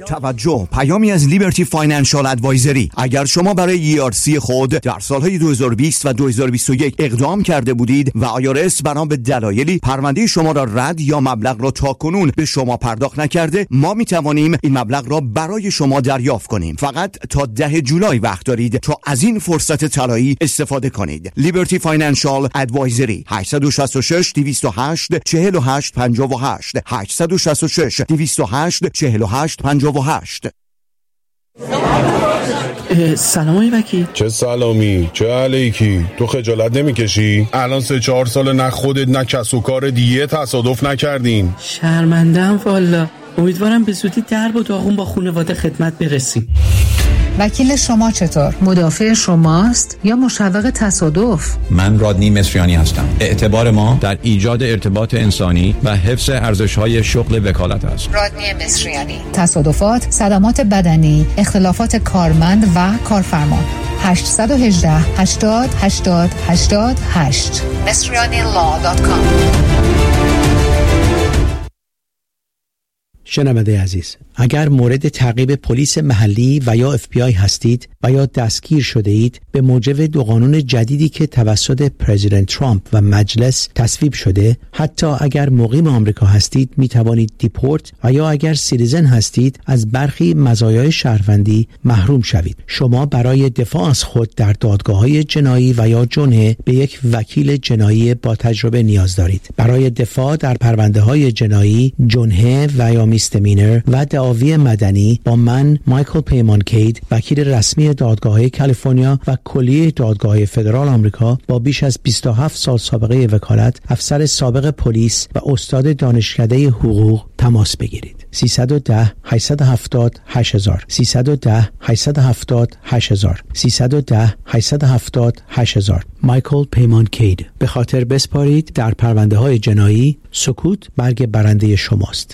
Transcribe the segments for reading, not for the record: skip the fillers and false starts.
توجه، پیامی از لیبرتی فاینانشال ادوایزری. اگر شما برای ERC خود در سالهای 2020 و 2021 اقدام کرده بودید و IRS بنا به دلایلی پرونده شما را رد یا مبلغ را تاکنون به شما پرداخت نکرده، ما می توانیم این مبلغ را برای شما دریافت کنیم. فقط تا 10 جولای وقت دارید تا از این فرصت طلایی استفاده کنید. لیبرتی فاینانشال ادوایزری 866 208 48 58 866 208 48 58. سلام آقای وکیل. چه سلامی، چه علیکی؟ تو خجالت نمیکشی؟ الان 3-4 سال نه خودت نه کس و کار دیگه تصادف نکردین. شرمنده‌ام والا. امیدوارم به زودی درب و داغون با خانواده خدمت برسیم. وکیل شما چطور؟ مدافع شماست یا مشوق تصادف؟ من رادنی مصریانی هستم. اعتبار ما در ایجاد ارتباط انسانی و حفظ ارزش‌های شغل وکالت است. رادنی مصریانی. تصادفات، صدمات بدنی، اختلافات کارمند و کارفرما. 818 80 80 88 مصریanilaw.com. شنونده عزیز، اگر مورد تعقیب پلیس محلی و یا FBI هستید و یا دستگیر شده اید به موجب 2 قانون جدیدی که توسط پرزیدنت ترامپ و مجلس تصویب شده، حتی اگر مقیم آمریکا هستید می توانید دیپورت و یا اگر سیتیزن هستید از برخی مزایای شهروندی محروم شوید. شما برای دفاع از خود در دادگاه‌های جنایی و یا جنحه به یک وکیل جنایی با تجربه نیاز دارید. برای دفاع در پرونده‌های جنایی، جنحه و یا میستمینر و دعاوی مدنی با من مایکل پیمان کید، وکیل رسمی دادگاه‌های کالیفرنیا و کلیه دادگاه‌های فدرال آمریکا با بیش از 27 سال سابقه وکالت، افسر سابق پلیس و استاد دانشکده حقوق تماس بگیرید. 310 870 8000 310 870 8000 310 870 8000. مایکل پیمان کید. به خاطر بسپارید در پرونده‌های جنایی، سکوت برگ برنده شماست.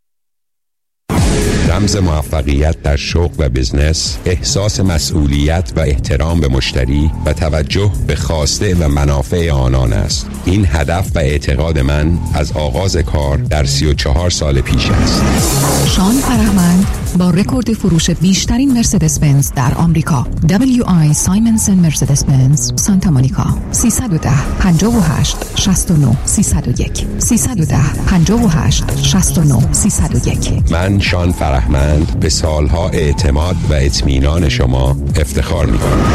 رمز موفقیت در شغل و بزنس، احساس مسئولیت و احترام به مشتری و توجه به خواسته و منافع آنان است. این هدف و اعتقاد من از آغاز کار در 34 سال پیش است. شان فرهمند با رکورد فروش بیشترین مرسدس بنز در آمریکا، WI سایمنسن مرسدس بنز سانتا مونیکا. 310 58 69 301 310 58 69 301. من شان فرهمند به سالها اعتماد و اطمینان شما افتخار می‌کنم.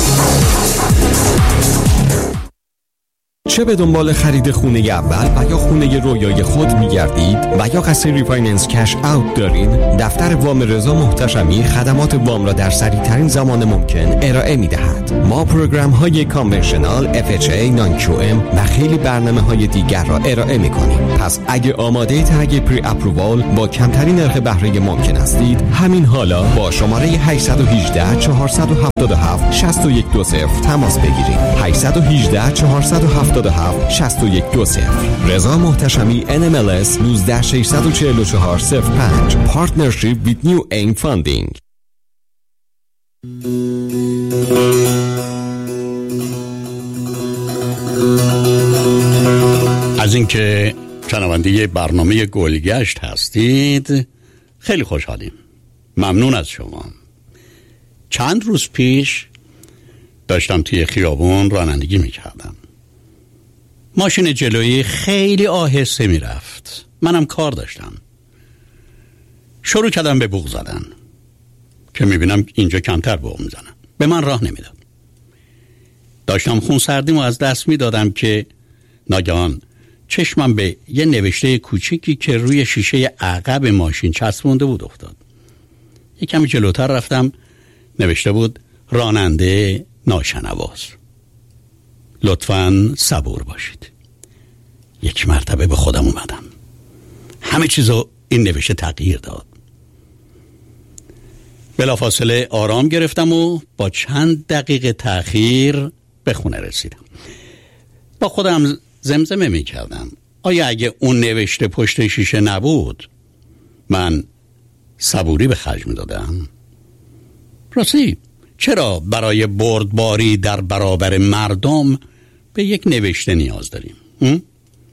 چه به دنبال خرید خونه اول و یا خونه رویای خود می‌گردید و یا قصد ریفایننس کش اوت دارید، دفتر وام رضا محتشمی خدمات وام را در سریع‌ترین زمان ممکن ارائه می‌دهد. ما پروگرام‌های کانونشنال، FHA، نان QM و خیلی برنامه‌های دیگر را ارائه می‌کنیم. پس اگه آماده تگ پری اپرووال با کمترین نرخ بهره ممکن هستید، همین حالا با شماره 818 477 6120 تماس بگیرید. 818 477 6120. رضا محتشمی NMLS 1964405. Partnership with New Aim Funding. از اینکه شنونده برنامه گلگشت هستید خیلی خوشحالیم. ممنون از شما. چند روز پیش داشتم توی خیابون رانندگی میکردم. ماشین جلویی خیلی آهسته میرفت. منم کار داشتم. شروع کردم به بوق زدن که میبینم اینجا کمتر بوق میزنم. به من راه نمیداد. داشتم خونسردیمو از دست میدادم که ناگهان چشمم به یه نوشته کوچیکی که روی شیشه عقب ماشین چسبونده بود افتاد. یه کمی جلوتر رفتم، نوشته بود راننده ناشنواس. لطفاً صبور باشید. یک مرتبه به خودم اومدم. همه چیزو این نوشته تغییر داد. بلافاصله آرام گرفتم و با چند دقیقه تأخیر به خونه رسیدم. با خودم زمزمه می کردم آیا اگه اون نوشته پشت شیشه نبود من صبوری به خرج می دادم؟ راستی چرا برای بردباری در برابر مردم به یک نوشته نیاز داریم؟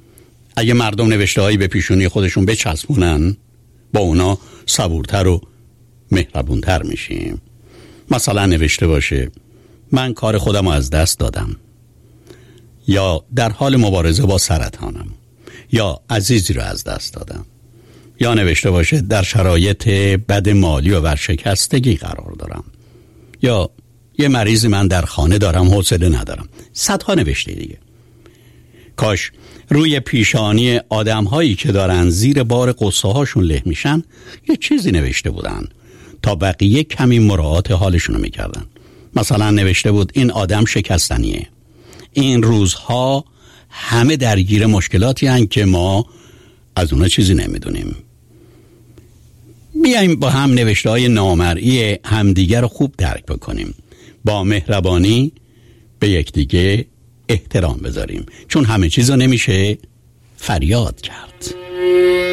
اگه مردم نوشته هایی به پیشونی خودشون بچسبونن با اونا صبورتر و مهربونتر میشیم. مثلا نوشته باشه من کار خودم رو از دست دادم، یا در حال مبارزه با سرطانم، یا عزیزی رو از دست دادم، یا نوشته باشه در شرایط بد مالی و ورشکستگی قرار دارم، یا یه مریضی من در خانه دارم حوصله ندارم. صدها نوشته دیگه. کاش روی پیشانی آدم هایی که دارن زیر بار قصه هاشون له میشن یه چیزی نوشته بودن تا بقیه کمی مراعات حالشون رو میکردن. مثلا نوشته بود این آدم شکستنیه، این روزها همه درگیر مشکلاتی هن که ما از اونا چیزی نمیدونیم. بیاییم با هم نوشته های نامرئی همدیگر رو خوب درک بکنیم، با مهربانی به یکدیگه احترام بذاریم، چون همه چیز رو نمیشه فریاد کرد.